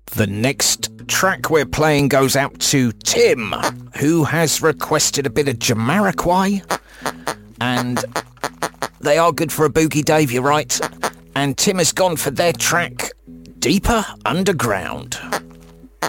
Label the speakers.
Speaker 1: The next track we're playing goes out to Tim, who has requested a bit of Jamiroquai, and they are good for a boogie, Dave, you're right. And Tim has gone for their track, Deeper Underground.